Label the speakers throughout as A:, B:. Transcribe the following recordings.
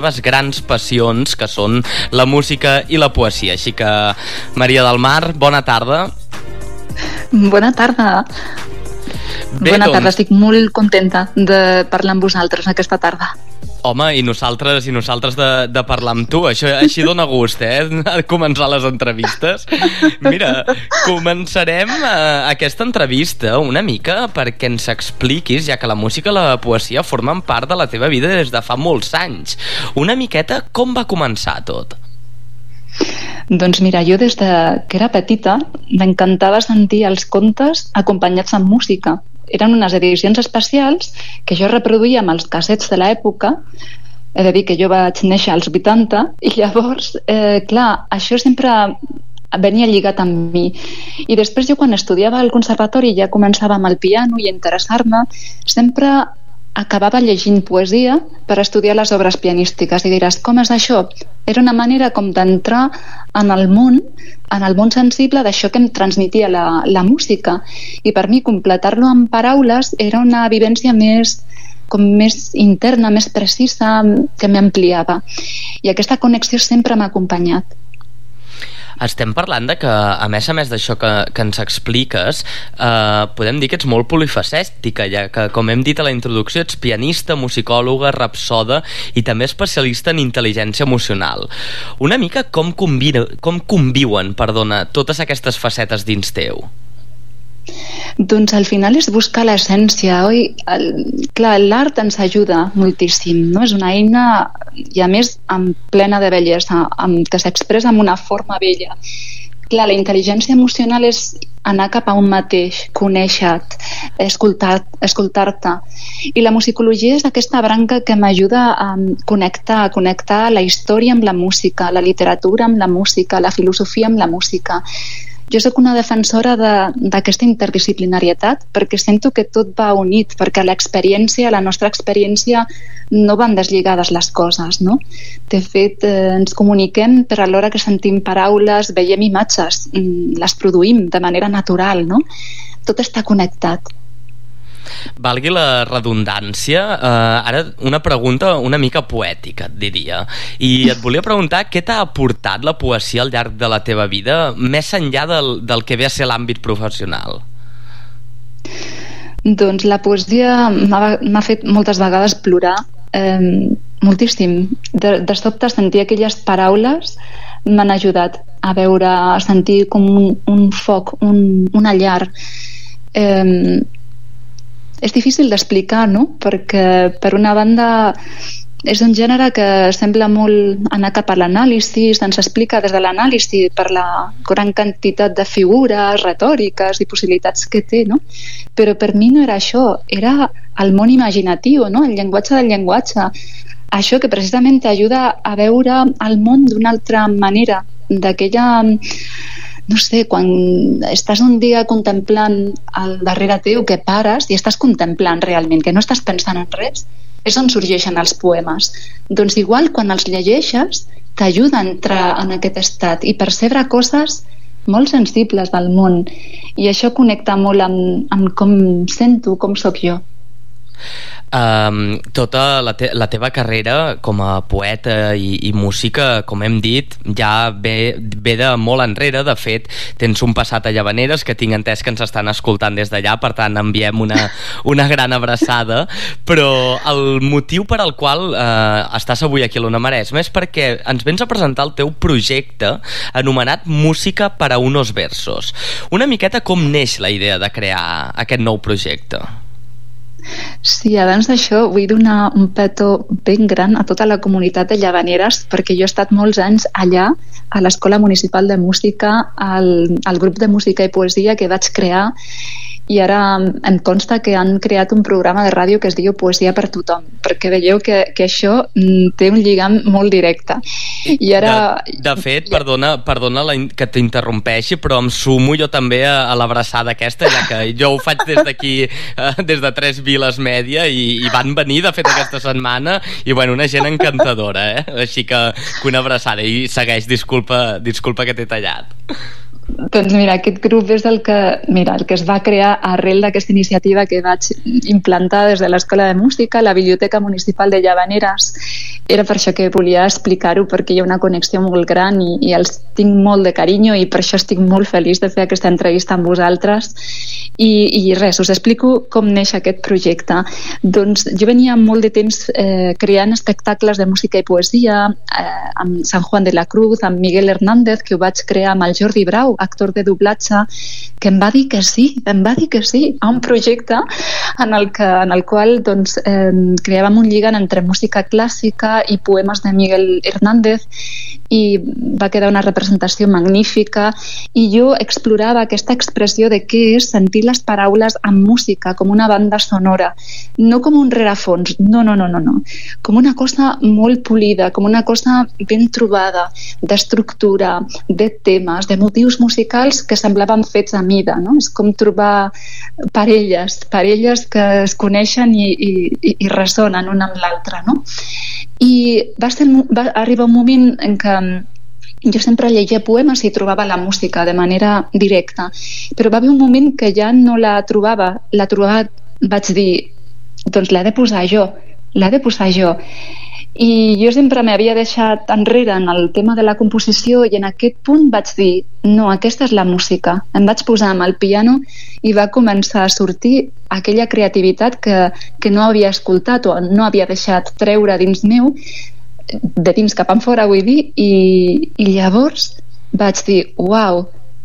A: grans passions, que són la música i la poesia. Així que, Maria del Mar, bona tarda.
B: Bona tarda. Bona tarda, estic molt contenta de parlar amb vosaltres aquesta tarda.
A: Home, i nosaltres de parlar amb tu. Això així dona gust, començar les entrevistes. Mira, començarem aquesta entrevista una mica perquè ens expliquis, ja que la música i la poesia formen part de la teva vida des de fa molts anys. Una miqueta, com va començar tot?
B: Doncs mira, jo des que era petita m'encantava sentir els contes acompanyats amb música. Eren unes edicions especials que jo reproduïa amb els cassets de l'època. He de dir que jo vaig néixer als 80 i llavors, clar, això sempre venia lligat amb mi. I després jo quan estudiava al conservatori ja començava amb el piano i a interessar-me, sempre acabava llegint poesia per estudiar les obres pianístiques. I diràs, com és això? Era una manera com d'entrar en el món sensible d'això que em transmetia la música. I per mi completar-lo amb paraules era una vivència més interna, més precisa, que m'ampliava. I aquesta connexió sempre m'ha acompanyat.
A: Estem parlant de que, a més d'això que ens expliques, podem dir que ets molt polifacètica, ja que, com hem dit a la introducció, ets pianista, musicòloga, rapsoda i també especialista en intel·ligència emocional. Una mica com conviuen totes aquestes facetes dins teu?
B: Doncs al final és buscar l'essència, oi? Clar, l'art ens ajuda moltíssim, no? És una eina, i a més plena de bellesa, que s'expressa amb una forma bella. Clar, la intel·ligència emocional és anar cap a un mateix, conèixer-te, escoltar-te. I la musicologia és aquesta branca que m'ajuda a connectar la història amb la música, la literatura amb la música, la filosofia amb la música. Jo soc una defensora d'aquesta interdisciplinarietat perquè sento que tot va unit, perquè la nostra experiència no van deslligades les coses, no? De fet, ens comuniquem per a l'hora que sentim paraules, veiem imatges, les produïm de manera natural, no? Tot està connectat.
A: Valgui la redundància, ara una pregunta una mica poètica, et diria. I et volia preguntar què t'ha aportat la poesia al llarg de la teva vida, més enllà del que ve a ser l'àmbit professional?
B: Doncs la poesia m'ha fet moltes vegades plorar, moltíssim. De sobte sentir aquelles paraules m'han ajudat a sentir com un foc, una llar. És difícil d'explicar, no? Perquè, per una banda, és un gènere que sembla molt anar cap a l'anàlisi, se'ns explica des de l'anàlisi per la gran quantitat de figures retòriques i possibilitats que té, no? Però per mi no era això, era el món imaginatiu, no? El llenguatge del llenguatge. Això que precisament t'ajuda a veure el món d'una altra manera, d'aquella... No sé, quan estàs un dia contemplant al darrere teu, que pares i estàs contemplant realment, que no estàs pensant en res, és on sorgeixen els poemes. Doncs igual, quan els llegeixes, t'ajuda a entrar en aquest estat i percebre coses molt sensibles del món. I això connecta molt amb com sento, com sóc jo.
A: Tota la teva carrera com a poeta i música, com hem dit, ja ve de molt enrere. De fet, tens un passat a Llavaneres, que tinc entès que ens estan escoltant des d'allà, per tant enviem una gran abraçada. Però el motiu per al qual estàs avui aquí a l'Ona Maresme és perquè ens vens a presentar el teu projecte anomenat Música para unos versos. Una miqueta com neix la idea de crear aquest nou projecte?
B: Sí, abans d'això vull donar un petó ben gran a tota la comunitat de Llavaneres, perquè jo he estat molts anys allà a l'Escola Municipal de Música, al grup de música i poesia que vaig crear, i ara em consta que han creat un programa de ràdio que es diu Poesia per tothom, perquè veieu que això té un lligam molt directe. I ara...
A: De fet, perdona que t'interrompeixi, però em sumo jo també a l'abraçada aquesta, ja que jo ho faig des d'aquí, des de 3 Viles Mèdia, i van venir, de fet, aquesta setmana, i bueno, una gent encantadora, Així que una abraçada, i segueix, disculpa que t'he tallat.
B: Doncs mira, aquest grup és el que es va crear arrel d'aquesta iniciativa que vaig implantar des de l'Escola de Música, la Biblioteca Municipal de Llavaneres. era per això que volia explicar-ho, perquè hi ha una connexió molt gran i els tinc molt de carinyo i per això estic molt feliç de fer aquesta entrevista amb vosaltres. I res, us explico com neix aquest projecte. Doncs jo venia molt de temps creant espectacles de música i poesia amb San Juan de la Cruz, amb Miguel Hernández, que ho vaig crear amb el Jordi Brau, actor de doblatge, que em va dir que sí a un projecte en el qual doncs, creàvem un lligam entre música clàssica i poemes de Miguel Hernández, i va quedar una representació magnífica, i jo explorava aquesta expressió de què és sentir les paraules amb música, com una banda sonora, no com un rerefons, no, com una cosa molt polida, com una cosa ben trobada, d'estructura, de temes, de motius musicals que semblaven fets a mida, no? És com trobar parelles que es coneixen i ressonen una amb l'altra, no? I va arribar un moment en què jo sempre llegia poemes i trobava la música de manera directa, però va haver un moment que ja no la trobava, vaig dir, doncs l'he de posar jo. I jo sempre m'havia deixat enrere en el tema de la composició, i en aquest punt vaig dir, no, aquesta és la música. Em vaig posar amb el piano i va començar a sortir aquella creativitat que no havia escoltat o no havia deixat treure dins meu, de dins cap enfora, vull dir, i llavors vaig dir, uau,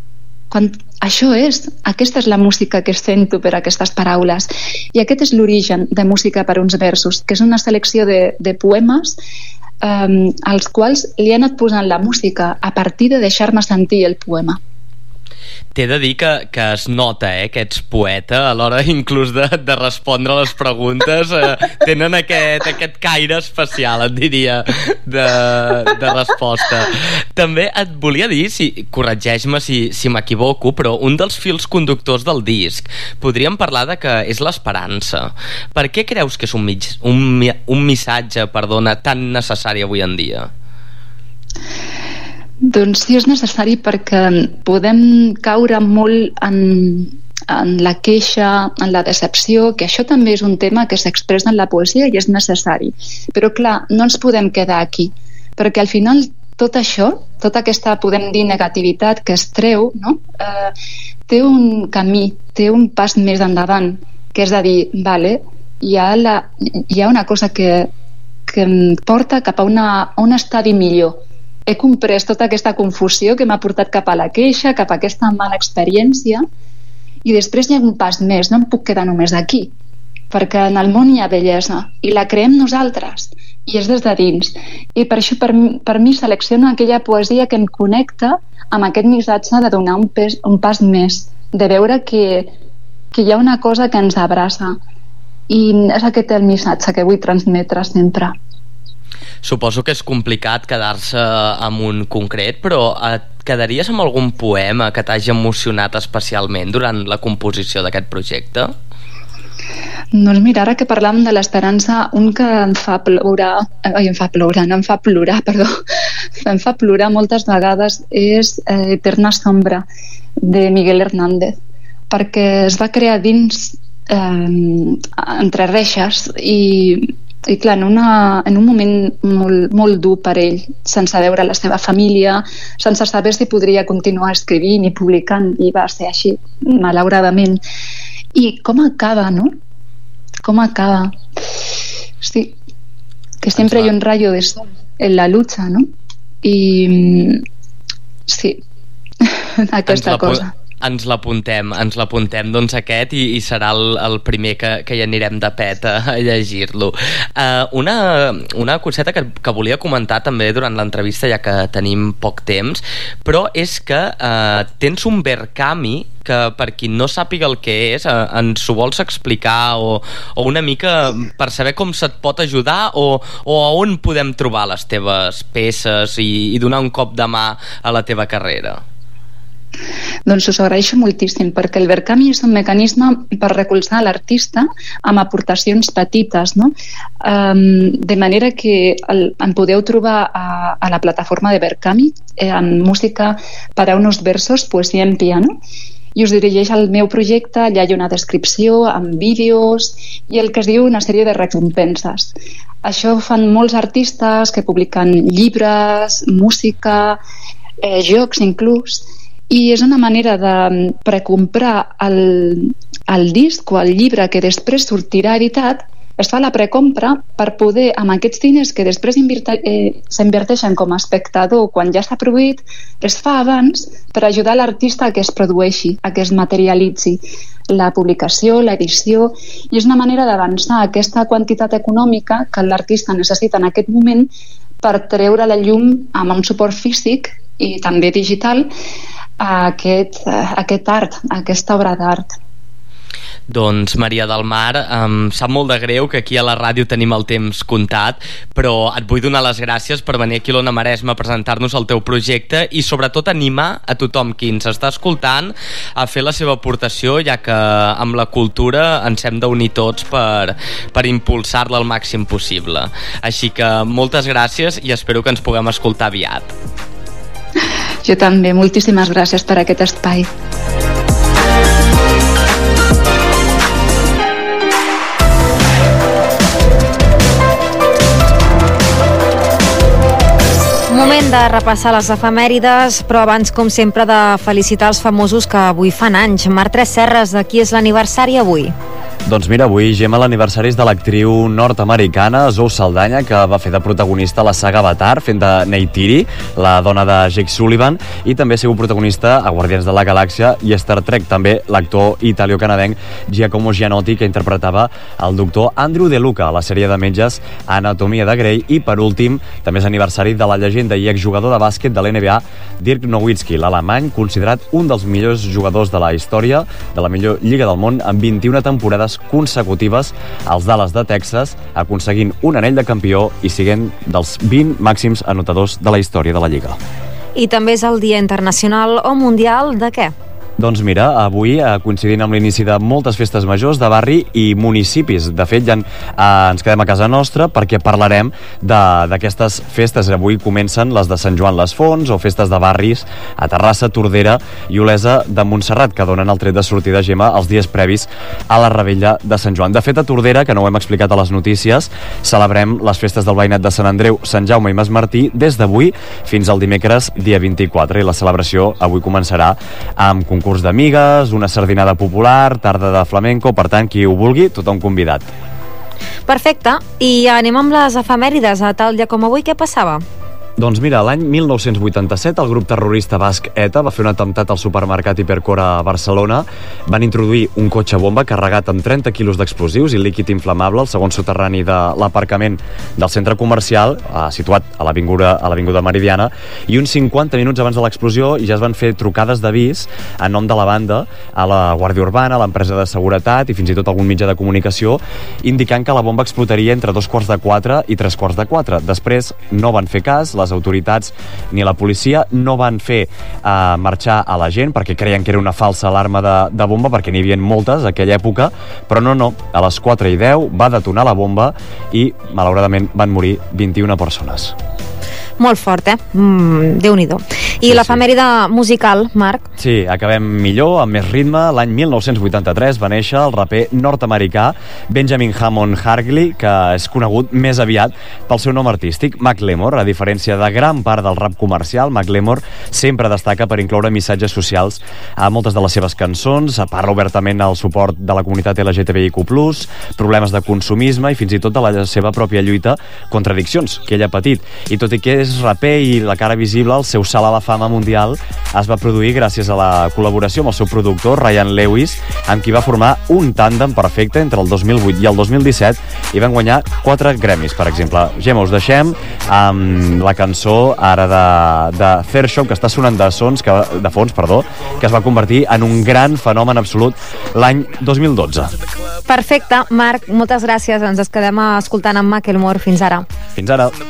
B: aquesta és la música que sento per aquestes paraules. I aquest és l'origen de Música per uns versos, que és una selecció de poemes als quals li he anat posant la música a partir de deixar-me sentir el poema.
A: T'he de dir que es nota que ets poeta a l'hora inclús de respondre les preguntes. Tenen aquest caire especial, et diria, de resposta. També et volia dir, corregeix-me si m'equivoco, però un dels fils conductors del disc podríem parlar de que és l'esperança. Per què creus que és un missatge tan necessari avui en dia?
B: Doncs sí, és necessari perquè podem caure molt en la queixa, en la decepció, que això també és un tema que s'expressa en la poesia i és necessari. Però clar, no ens podem quedar aquí, perquè al final tot això, tota aquesta, podem dir, negativitat que es treu, no? Té un camí, té un pas més endavant, que és a dir, vale, hi ha una cosa que em porta cap a un estadi millor. He comprès tota aquesta confusió que m'ha portat cap a la queixa, cap a aquesta mala experiència, i després hi ha un pas més, no em puc quedar només aquí, perquè en el món hi ha bellesa i la creem nosaltres i és des de dins, i per això per mi selecciono aquella poesia que em connecta amb aquest missatge de donar un pas més, de veure que hi ha una cosa que ens abraça, i és aquest el missatge que vull transmetre sempre.
A: Suposo que és complicat quedar-se amb un concret, però et quedaries amb algun poema que t'hagi emocionat especialment durant la composició d'aquest projecte?
B: Doncs mira, ara que parlàvem de l'esperança, un que em fa plorar moltes vegades és Eterna Sombra, de Miguel Hernández, perquè es va crear dins entre reixes i clar, en un moment molt dur per ell, sense veure la seva família, sense saber si podria continuar escrivint i publicant, i va ser així, malauradament. I com acaba, no? Com acaba? Sí, que siempre hay un rayo de sol en la lucha, no? I sí, aquesta cosa.
A: Ens l'apuntem, doncs aquest, i serà el primer que hi anirem de pet a llegir-lo. Una coseta que volia comentar també durant l'entrevista, ja que tenim poc temps, però és que tens un Verkami que, per qui no sàpiga el que és, ens ho vols explicar o una mica per saber com se't pot ajudar o on podem trobar les teves peces i donar un cop de mà a la teva carrera?
B: Doncs us agraeixo moltíssim, perquè el Verkami és un mecanisme per recolzar l'artista amb aportacions petites, no? De manera que em podeu trobar a la plataforma de Verkami, en música per a unos versos, poesia en piano, i us dirigeix al meu projecte. Allà hi ha una descripció amb vídeos i el que es diu una sèrie de recompenses. Això fan molts artistes que publiquen llibres, música, jocs inclús, i és una manera de precomprar el disc o el llibre que després sortirà editat. Es fa la precompra per poder, amb aquests diners que després s'inverteixen com a espectador quan ja s'ha produït, es fa abans per ajudar l'artista a que es produeixi, a que es materialitzi la publicació, l'edició, i és una manera d'avançar aquesta quantitat econòmica que l'artista necessita en aquest moment per treure la llum amb un suport físic i també digital a aquest art, a aquesta obra d'art.
A: Doncs Maria del Mar, em sap molt de greu que aquí a la ràdio tenim el temps comptat, però et vull donar les gràcies per venir aquí a l'Ona Maresme a presentar-nos el teu projecte i sobretot animar a tothom qui ens està escoltant a fer la seva aportació, ja que amb la cultura ens hem d'unir tots per impulsar-la al màxim possible. Així que moltes gràcies i espero que ens puguem escoltar aviat.
B: Jo també, moltíssimes gràcies per aquest espai.
C: Moment de repassar les efemèrides, però abans, com sempre, de felicitar els famosos que avui fan anys. Marc Tresserras, de qui és l'aniversari avui?
D: Doncs mira, avui, Gemma, l'aniversari és de l'actriu nord-americana Zoe Saldana, que va fer de protagonista a la saga Avatar, fent de Neytiri, la dona de Jake Sullivan, i també ha sigut protagonista a Guardians de la Galàxia i Star Trek. També l'actor italiano-canadenc Giacomo Gianotti, que interpretava el doctor Andrew De Luca a la sèrie de metges Anatomia de Grey. I, per últim, també és aniversari de la llegenda i exjugador de bàsquet de l'NBA, Dirk Nowitzki, l'alemany, considerat un dels millors jugadors de la història de la millor lliga del món, amb 21 temporades consecutives als Dallas de Texas, aconseguint un anell de campió i siguent dels 20 màxims anotadors de la història de la Lliga.
C: I també és el Dia Internacional o Mundial de què?
D: Doncs mira, avui coincidint amb l'inici de moltes festes majors de barri i municipis. De fet, ja ens quedem a casa nostra perquè parlarem d'aquestes festes. Avui comencen les de Sant Joan les Fonts o festes de barris a Terrassa, Tordera i Olesa de Montserrat, que donen el tret de sortida, Gemma, els dies previs a la revetlla de Sant Joan. De fet, a Tordera, que no ho hem explicat a les notícies, celebrem les festes del veïnat de Sant Andreu, Sant Jaume i Mas Martí des d'avui fins al dimecres, dia 24. I la celebració avui començarà amb concurs d'amigues, una sardinada popular, tarda de flamenco, per tant, qui ho vulgui, tothom convidat.
C: Perfecte, i anem amb les efemèrides. A tal dia com avui, què passava?
D: Doncs mira, l'any 1987 el grup terrorista basc ETA va fer un atemptat al supermercat Hipercor a Barcelona. Van introduir un cotxe bomba carregat amb 30 quilos d'explosius i líquid inflamable al segon soterrani de l'aparcament del centre comercial, situat a l'Avinguda Meridiana, i uns 50 minuts abans de l'explosió ja es van fer trucades d'avís en nom de la banda a la Guàrdia Urbana, a l'empresa de seguretat i fins i tot algun mitjà de comunicació, indicant que la bomba explotaria entre 2:45 i 3:45. Després no van fer cas, les autoritats ni la policia no van fer marxar a la gent perquè creien que era una falsa alarma de bomba, perquè n'hi havia moltes a aquella època, però no, a les 4:10 va detonar la bomba i malauradament van morir 21 persones.
C: Molt fort, Déu-n'hi-do. I l'efemèride musical, Marc?
D: Sí, acabem millor, amb més ritme. L'any 1983 va néixer el raper nord-americà Benjamin Hammond Hargley, que és conegut més aviat pel seu nom artístic, Macklemore. A diferència de gran part del rap comercial, Macklemore sempre destaca per incloure missatges socials a moltes de les seves cançons, parla obertament al suport de la comunitat LGTBIQ+, problemes de consumisme i fins i tot de la seva pròpia lluita contra addiccions que ell ha patit. I tot i que és raper i la cara visible, el seu salt a la fama mundial es va produir gràcies a la col·laboració amb el seu productor, Ryan Lewis, amb qui va formar un tàndem perfecte entre el 2008 i el 2017 i van guanyar 4 Grammys, per exemple. Gemma, us deixem amb la cançó ara de Third Shop, que està sonant de fons, que es va convertir en un gran fenomen absolut l'any 2012.
C: Perfecte, Marc, moltes gràcies. Ens quedem escoltant amb Macklemore. Fins ara.
D: Fins ara.